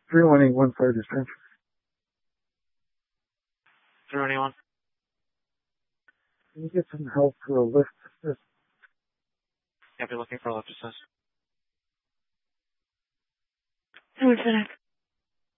3181 fire dispatch. 3181. Can you get some help for a lift? Yeah, be looking for a lift assist. Who's the next?